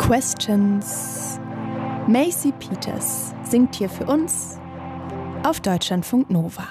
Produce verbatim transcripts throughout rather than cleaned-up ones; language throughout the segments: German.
Questions. Macy Peters singt hier für uns auf Deutschlandfunk Nova.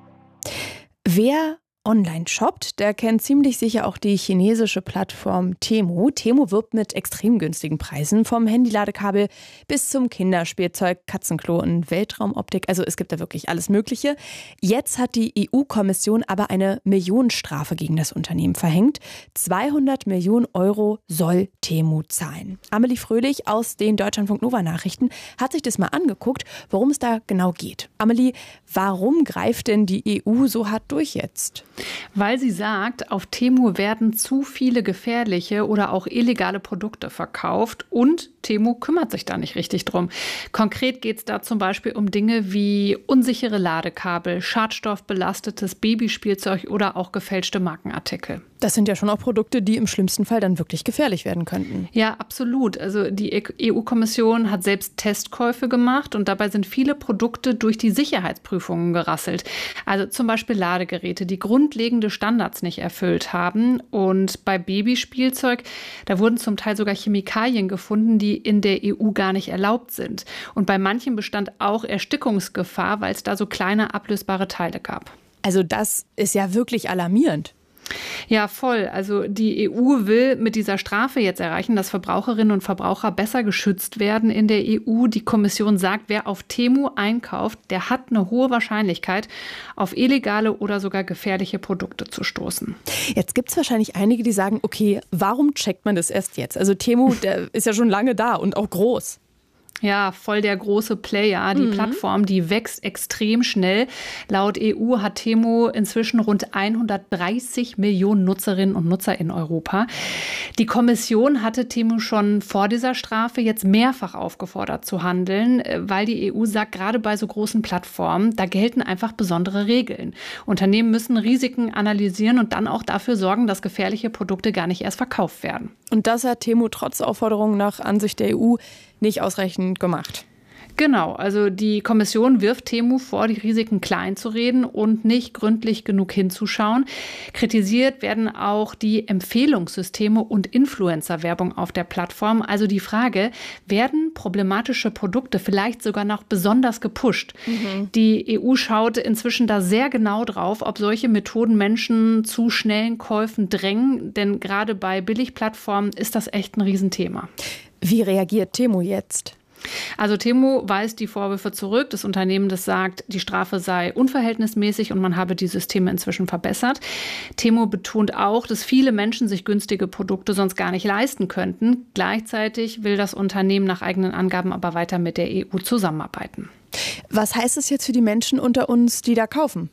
Wer online shoppt, der kennt ziemlich sicher auch die chinesische Plattform Temu. Temu wirbt mit extrem günstigen Preisen, vom Handyladekabel bis zum Kinderspielzeug, Katzenklo und Weltraumoptik. Also es gibt da wirklich alles Mögliche. Jetzt hat die E U-Kommission aber eine Millionenstrafe gegen das Unternehmen verhängt. zweihundert Millionen Euro soll Temu zahlen. Amelie Fröhlich aus den Deutschlandfunk Nova Nachrichten hat sich das mal angeguckt, worum es da genau geht. Amelie, warum greift denn die E U so hart durch jetzt? Weil sie sagt, auf Temu werden zu viele gefährliche oder auch illegale Produkte verkauft und Temu kümmert sich da nicht richtig drum. Konkret geht es da zum Beispiel um Dinge wie unsichere Ladekabel, schadstoffbelastetes Babyspielzeug oder auch gefälschte Markenartikel. Das sind ja schon auch Produkte, die im schlimmsten Fall dann wirklich gefährlich werden könnten. Ja, absolut. Also die E U-Kommission hat selbst Testkäufe gemacht und dabei sind viele Produkte durch die Sicherheitsprüfungen gerasselt. Also zum Beispiel Ladegeräte, die grundlegende Standards nicht erfüllt haben. Und bei Babyspielzeug, da wurden zum Teil sogar Chemikalien gefunden, die in der E U gar nicht erlaubt sind. Und bei manchen bestand auch Erstickungsgefahr, weil es da so kleine ablösbare Teile gab. Also das ist ja wirklich alarmierend. Ja, voll. Also die E U will mit dieser Strafe jetzt erreichen, dass Verbraucherinnen und Verbraucher besser geschützt werden in der E U. Die Kommission sagt, wer auf Temu einkauft, der hat eine hohe Wahrscheinlichkeit, auf illegale oder sogar gefährliche Produkte zu stoßen. Jetzt gibt es wahrscheinlich einige, die sagen, okay, warum checkt man das erst jetzt? Also Temu, der ist ja schon lange da und auch groß. Ja, voll der große Player. Die mhm. Plattform, die wächst extrem schnell. Laut E U hat Temu inzwischen rund hundertdreißig Millionen Nutzerinnen und Nutzer in Europa. Die Kommission hatte Temu schon vor dieser Strafe jetzt mehrfach aufgefordert zu handeln, weil die E U sagt, gerade bei so großen Plattformen, da gelten einfach besondere Regeln. Unternehmen müssen Risiken analysieren und dann auch dafür sorgen, dass gefährliche Produkte gar nicht erst verkauft werden. Und das hat Temu trotz Aufforderung nach Ansicht der E U nicht ausreichend gemacht. Genau, also die Kommission wirft Temu vor, die Risiken klein zu reden und nicht gründlich genug hinzuschauen. Kritisiert werden auch die Empfehlungssysteme und Influencer-Werbung auf der Plattform. Also die Frage, werden problematische Produkte vielleicht sogar noch besonders gepusht? Mhm. Die E U schaut inzwischen da sehr genau drauf, ob solche Methoden Menschen zu schnellen Käufen drängen. Denn gerade bei Billigplattformen ist das echt ein Riesenthema. Wie reagiert Temu jetzt? Also Temu weist die Vorwürfe zurück. Das Unternehmen, das sagt, die Strafe sei unverhältnismäßig und man habe die Systeme inzwischen verbessert. Temu betont auch, dass viele Menschen sich günstige Produkte sonst gar nicht leisten könnten. Gleichzeitig will das Unternehmen nach eigenen Angaben aber weiter mit der E U zusammenarbeiten. Was heißt es jetzt für die Menschen unter uns, die da kaufen?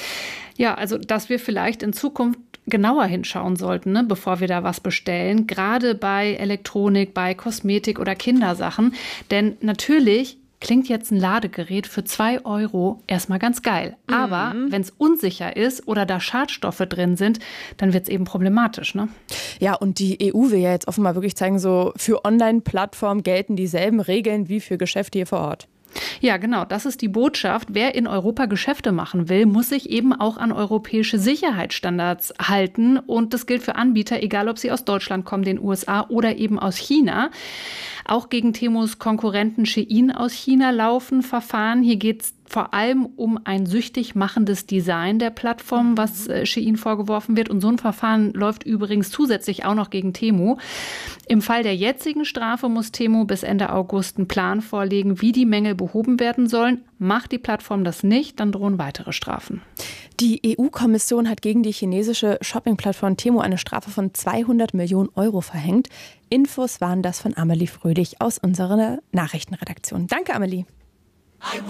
Ja, also dass wir vielleicht in Zukunft genauer hinschauen sollten, ne, bevor wir da was bestellen. Gerade bei Elektronik, bei Kosmetik oder Kindersachen. Denn natürlich klingt jetzt ein Ladegerät für zwei Euro erstmal ganz geil. Mhm. Aber wenn es unsicher ist oder da Schadstoffe drin sind, dann wird es eben problematisch. Ne? Ja, und die E U will ja jetzt offenbar wirklich zeigen, so für Online-Plattformen gelten dieselben Regeln wie für Geschäfte hier vor Ort. Ja, genau, das ist die Botschaft. Wer in Europa Geschäfte machen will, muss sich eben auch an europäische Sicherheitsstandards halten. Und das gilt für Anbieter, egal ob sie aus Deutschland kommen, den U S A oder eben aus China. Auch gegen Temus Konkurrenten Shein aus China laufen Verfahren. Hier geht es vor allem um ein süchtig machendes Design der Plattform, was äh, Shein vorgeworfen wird. Und so ein Verfahren läuft übrigens zusätzlich auch noch gegen Temu. Im Fall der jetzigen Strafe muss Temu bis Ende August einen Plan vorlegen, wie die Mängel behoben werden sollen. Macht die Plattform das nicht, dann drohen weitere Strafen. Die E U-Kommission hat gegen die chinesische Shopping-Plattform Temu eine Strafe von zweihundert Millionen Euro verhängt. Infos waren das von Amelie Fröhlich aus unserer Nachrichtenredaktion. Danke, Amelie.